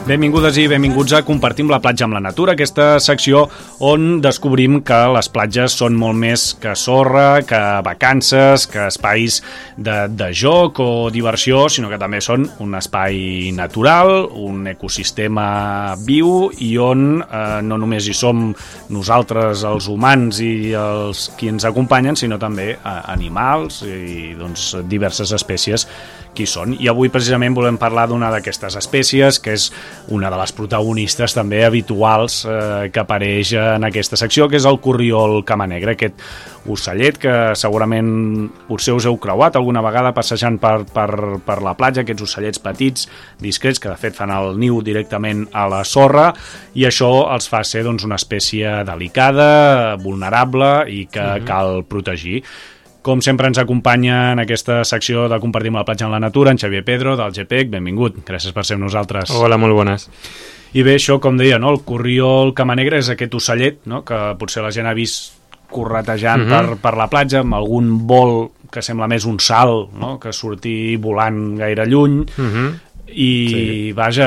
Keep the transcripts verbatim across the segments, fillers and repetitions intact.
Benvingudes i benvinguts a Compartim la platja amb la natura, aquesta secció on descobrim que les platges són molt més que sorra, que vacances, que espais de, de joc o diversió, sinó que també són un espai natural, un ecosistema viu i on eh, no només hi som nosaltres, els humans i els qui ens acompanyen, sinó també eh, animals i doncs, diverses espècies qui són. I avui precisament volem parlar d'una d'aquestes espècies, que és una de les protagonistes també habituals eh, que apareix en aquesta secció, que és el corriol camanegra, aquest ocellet que segurament potser us heu creuat alguna vegada passejant per, per, per la platja, aquests ocellets petits, discrets, que de fet fan el niu directament a la sorra, i això els fa ser doncs, una espècie delicada, vulnerable i que mm-hmm. cal protegir. Com sempre ens acompanya en aquesta secció de Compartim la platja amb la natura en Xavier Pedro, del G P E C. Benvingut, gràcies per ser amb nosaltres. Hola, molt bones. I bé, això, com deia, no? El corriol camanegra és aquest ocellet, no? Que potser la gent ha vist corretejant mm-hmm. per, per la platja, amb algun vol que sembla més un salt, no? Que surti volant gaire lluny, mm-hmm. i sí. vaja,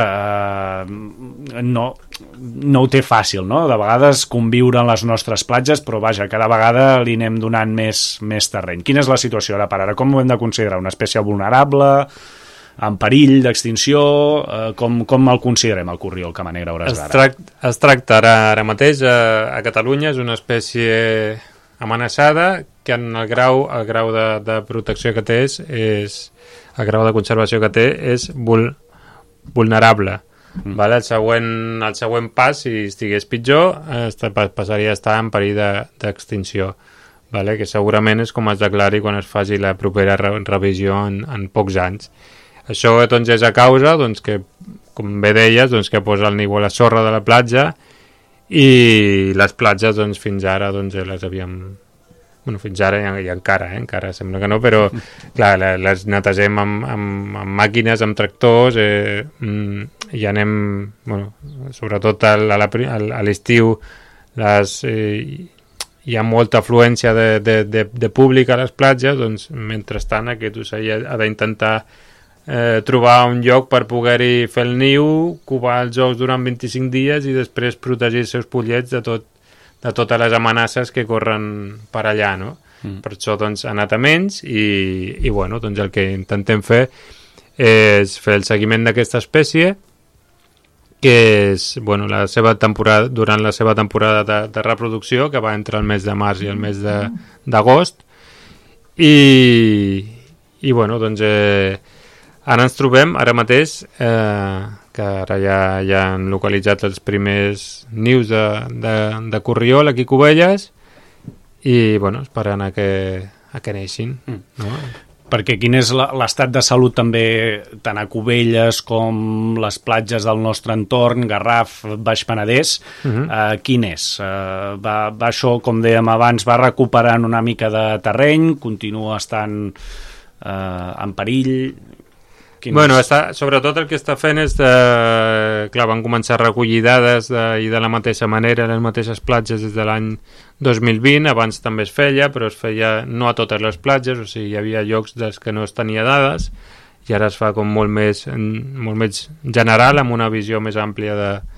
eh, no, no ho té fàcil, no? De vegades conviure en les nostres platges, però vaja, cada vegada li anem donant més, més terreny. Quina és la situació ara per ara? Com ho hem de considerar? Una espècie vulnerable, en perill d'extinció? Eh, com, com el considerem, el corriol camanegra a hores d'ara? Es, trac, es tracta ara, ara mateix a, a Catalunya, és una espècie amenaçada que en el grau, el grau de, de protecció que té és, és el grau de conservació que té és vul, vulnerable. Mm. Vale? El, següent, el següent pas, si estigués pitjor, eh, passaria a estar en perill d'extinció. De, vale? Que segurament és com es declari quan es faci la propera re, revisió en, en pocs anys. Això doncs, és a causa doncs, que, com bé deies, doncs, que posa el niu a la sorra de la platja i les platges doncs, fins ara doncs, les havíem... Bueno, fins ara i, i encara, eh? encara sembla que no, però clar, les netegem amb, amb, amb màquines, amb tractors, eh, i anem, bueno, sobretot a, a, a l'estiu les, eh, hi ha molta afluència de, de, de, de públic a les platges, doncs mentrestant aquest ocell ha d'intentar eh, trobar un lloc per poder-hi fer el niu, covar els ous durant vint-i-cinc dies i després protegir els seus pollets de tot de totes les amenaces que corren per allà, no? Mm. Per això, doncs, ha anat a menys i, i bueno, doncs el que intentem fer és fer el seguiment d'aquesta espècie, que és, bueno, la seva temporada, durant la seva temporada de, de reproducció, que va entre el mes de març i el mes d'agost, i, i, bueno, doncs, eh, ara ens trobem, ara mateix, eh, que ara ja, ja han localitzat els primers nius de, de, de corriol aquí a Cubelles i, bueno, esperant a que, a que neixin. Mm. No? Perquè quin és l'estat de salut també tant a Cubelles com les platges del nostre entorn, Garraf, Baix Penedès, mm-hmm. eh, quin és? Eh, va, va això, com dèiem abans, va recuperant una mica de terreny, continua estant eh, en perill... Quins... Bueno, està, sobretot el que està fent és de... Clar, van començar a recollir dades de, i de la mateixa manera les mateixes platges des de l'any dos mil vint, abans també es feia, però es feia no a totes les platges, o sigui, hi havia llocs dels que no es tenia dades i ara es fa com molt més, molt més general, amb una visió més àmplia de,